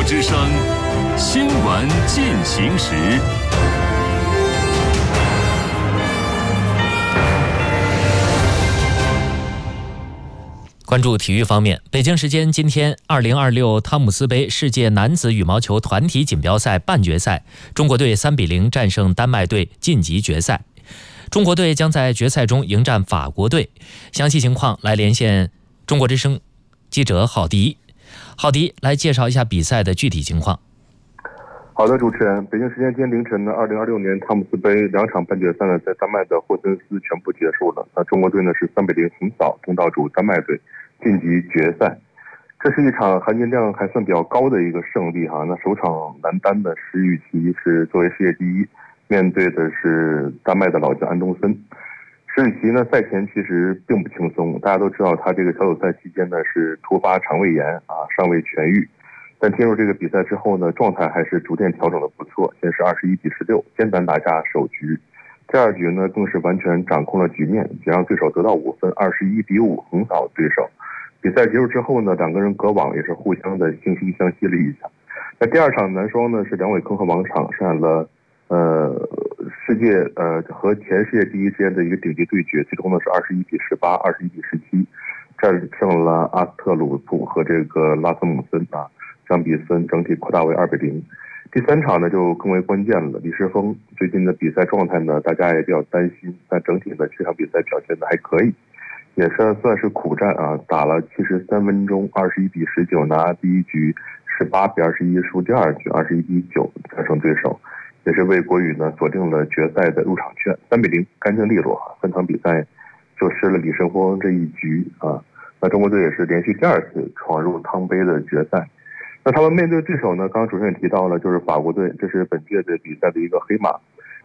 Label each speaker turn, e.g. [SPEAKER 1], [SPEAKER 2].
[SPEAKER 1] 之声新闻进行时。
[SPEAKER 2] 关注体育方面，北京时间今天，2026汤姆斯杯世界男子羽毛球团体锦标赛半决赛，中国队3-0战胜丹麦队晋级决赛。中国队将在决赛中迎战法国队。详细情况来连线中国之声记者郝迪。郝迪来介绍一下比赛的具体情况。
[SPEAKER 3] 好的，主持人，北京时间今天凌晨的2026年汤姆斯杯2场半决赛呢，在丹麦的霍森斯全部结束了。那中国队呢是3-0横扫东道主丹麦队，晋级决赛。这是一场含金量还算比较高的一个胜利哈。那首场男单的石宇奇是作为世界第一，面对的是丹麦的老将安东森。石宇奇呢赛前其实并不轻松，大家都知道他这个小组赛期间呢是突发肠胃炎尚未痊愈。但进入这个比赛之后呢，状态还是逐渐调整的不错，先是21-16艰难拿下首局，第二局呢更是完全掌控了局面，仅让对手得到5分，21-5横扫对手。比赛结束之后呢，两个人隔网也是互相的惺惺相惜了一下。那第二场男双呢是梁伟铿和王昶上演了世界和前世界第一之间的一个顶级对决，最终呢是21-18、21-17战胜了阿斯特鲁普和这个拉斯姆森将比分整体扩大为2-0。第三场呢就更为关键了，李世峰最近的比赛状态呢大家也比较担心，但整体呢这场比赛表现的还可以，也是算是苦战打了73分钟，21-19拿第一局，18-21输第二局，21-9战胜对手，也是为国羽呢锁定了决赛的入场券，3-0干净利落3场比赛就失了李世峰这一局那中国队也是连续第二次闯入汤杯的决赛。那他们面对对手呢，刚刚主持人也提到了，就是法国队，这是本届的比赛的一个黑马。